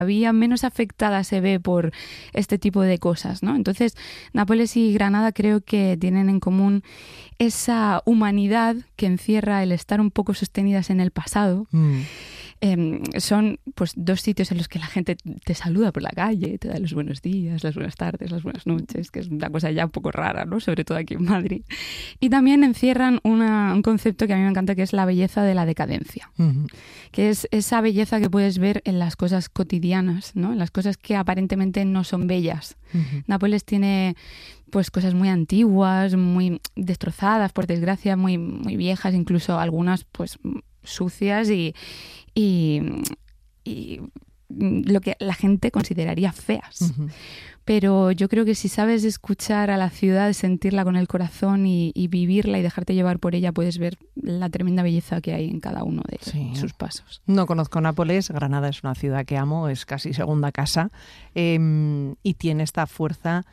todavía menos afectada se ve por este tipo de cosas, ¿no? Entonces, Nápoles y Granada creo que tienen en común esa humanidad que encierra el estar un poco sostenidas en el pasado. Son pues dos sitios en los que la gente te saluda por la calle, te da los buenos días, las buenas tardes, las buenas noches, que es una cosa ya un poco rara, ¿no? Sobre todo aquí en Madrid. Y también encierran un concepto que a mí me encanta, que es la belleza de la decadencia, que es esa belleza que puedes ver en las cosas cotidianas, ¿no? En las cosas que aparentemente no son bellas. Nápoles tiene pues cosas muy antiguas, muy destrozadas, por desgracia, muy, muy viejas, incluso algunas pues sucias y lo que la gente consideraría feas. Pero yo creo que si sabes escuchar a la ciudad, sentirla con el corazón y vivirla y dejarte llevar por ella, puedes ver la tremenda belleza que hay en cada uno de sus pasos. No conozco Nápoles, Granada es una ciudad que amo, es casi segunda casa, y tiene esta fuerza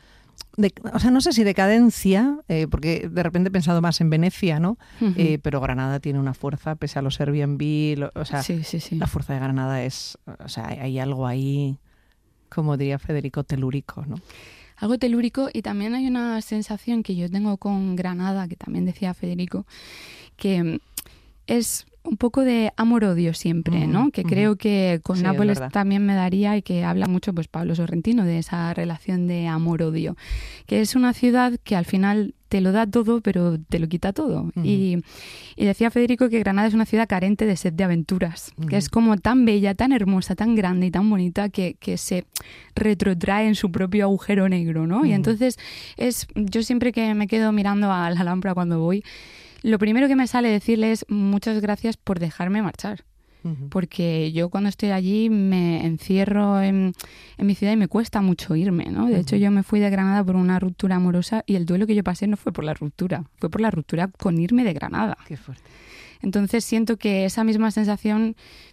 o sea, no sé si decadencia, porque de repente he pensado más en Venecia, ¿no? Pero Granada tiene una fuerza, pese a los Airbnb, o sea, sí. La fuerza de Granada es, o sea, hay algo ahí, como diría Federico, telúrico, ¿no? Algo telúrico, y también hay una sensación que yo tengo con Granada, que también decía Federico, que es un poco de amor-odio siempre, ¿no? Que creo que con Nápoles también me daría, y que habla mucho pues Pablo Sorrentino de esa relación de amor-odio, que es una ciudad que al final te lo da todo, pero te lo quita todo. Y decía Federico que Granada es una ciudad carente de sed de aventuras, que es como tan bella, tan hermosa, tan grande y tan bonita que se retrotrae en su propio agujero negro, ¿no? Y entonces yo siempre que me quedo mirando a la Alhambra cuando voy, lo primero que me sale decirle es muchas gracias por dejarme marchar. Porque yo cuando estoy allí me encierro en mi ciudad y me cuesta mucho irme, ¿no? De hecho, yo me fui de Granada por una ruptura amorosa y el duelo que yo pasé no fue por la ruptura, fue por la ruptura con irme de Granada. Qué fuerte. Entonces siento que esa misma sensación,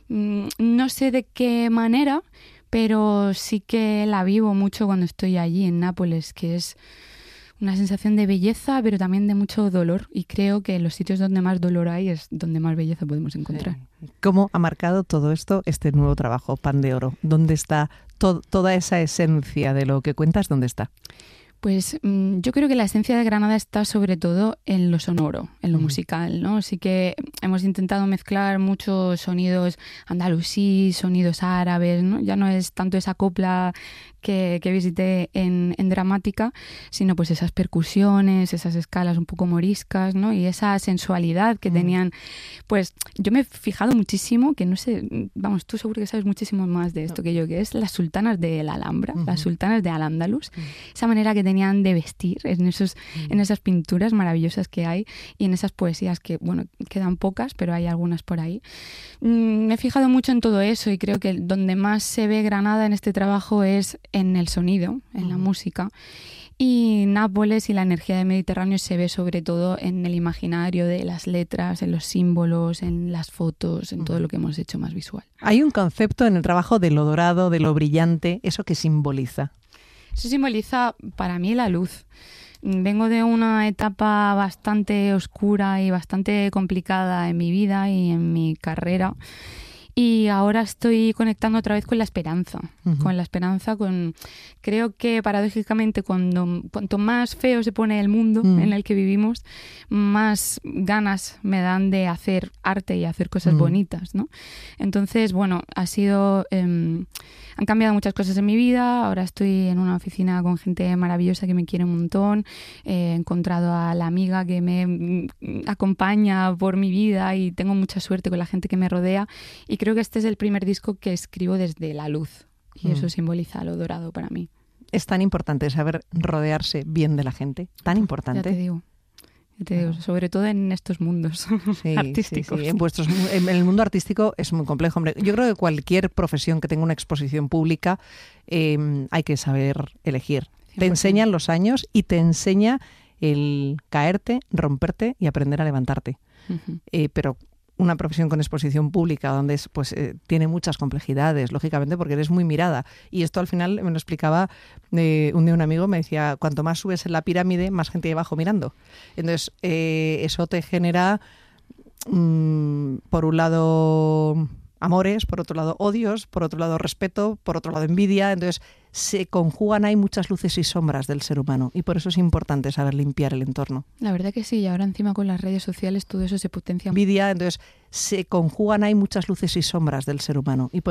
no sé de qué manera, pero sí que la vivo mucho cuando estoy allí en Nápoles, que es una sensación de belleza, pero también de mucho dolor. Y creo que en los sitios donde más dolor hay es donde más belleza podemos encontrar. ¿Cómo ha marcado todo esto este nuevo trabajo, Pan de Oro? ¿Dónde está toda esa esencia de lo que cuentas? ¿Dónde está? Pues yo creo que la esencia de Granada está sobre todo en lo sonoro, en lo musical, ¿no? Así que hemos intentado mezclar muchos sonidos andalusí, sonidos árabes, ¿no? Ya no es tanto esa copla que visité en Dramática, sino pues esas percusiones, esas escalas un poco moriscas, ¿no? Y esa sensualidad que tenían. Pues yo me he fijado muchísimo, que no sé, vamos, tú seguro que sabes muchísimo más de esto que yo, que es las sultanas de la Alhambra, las sultanas de Al-Ándalus, esa manera que tenían de vestir en esas pinturas maravillosas que hay y en esas poesías que, bueno, quedan pocas, pero hay algunas por ahí. Me he fijado mucho en todo eso y creo que donde más se ve Granada en este trabajo es en el sonido, en la música. Y Nápoles y la energía del Mediterráneo se ve sobre todo en el imaginario de las letras, en los símbolos, en las fotos, en todo lo que hemos hecho más visual. Hay un concepto en el trabajo de lo dorado, de lo brillante, ¿eso qué simboliza? Eso simboliza para mí la luz. Vengo de una etapa bastante oscura y bastante complicada en mi vida y en mi carrera. Y ahora estoy conectando otra vez con la esperanza, creo que paradójicamente cuanto más feo se pone el mundo en el que vivimos, más ganas me dan de hacer arte y hacer cosas bonitas, ¿no? Entonces, bueno, han cambiado muchas cosas en mi vida, ahora estoy en una oficina con gente maravillosa que me quiere un montón, he encontrado a la amiga que me acompaña por mi vida y tengo mucha suerte con la gente que me rodea y creo que este es el primer disco que escribo desde la luz y eso simboliza lo dorado para mí. Es tan importante saber rodearse bien de la gente, tan importante. Ya te digo, sobre todo en estos mundos artísticos. Sí. En el mundo artístico es muy complejo. Hombre, yo creo que cualquier profesión que tenga una exposición pública hay que saber elegir. 100%. Te enseñan los años y te enseña el caerte, romperte y aprender a levantarte. Pero una profesión con exposición pública donde tiene muchas complejidades, lógicamente, porque eres muy mirada. Y esto al final me lo explicaba un día un amigo, me decía, cuanto más subes en la pirámide, más gente hay abajo mirando. Entonces, eso te genera, por un lado, amores, por otro lado odios, por otro lado respeto, por otro lado envidia. Entonces se conjugan, hay muchas luces y sombras del ser humano y por eso es importante saber limpiar el entorno. La verdad que sí, y ahora encima con las redes sociales todo eso se potencia. Envidia, entonces se conjugan, hay muchas luces y sombras del ser humano y